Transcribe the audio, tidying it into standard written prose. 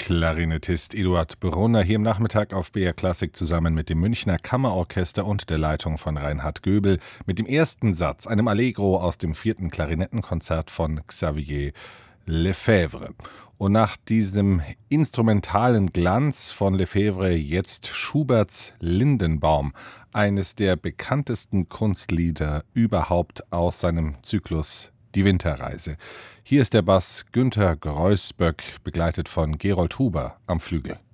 Klarinettist Eduard Brunner hier im Nachmittag auf BR Klassik zusammen mit dem Münchner Kammerorchester und der Leitung von Reinhard Göbel mit dem ersten Satz, einem Allegro aus dem 4. Klarinettenkonzert von Xavier Lefebvre. Und nach diesem instrumentalen Glanz von Lefebvre jetzt Schuberts Lindenbaum, eines der bekanntesten Kunstlieder überhaupt aus seinem Zyklus Die Winterreise. Hier ist der Bass Günter Greusböck, begleitet von Gerold Huber am Flügel.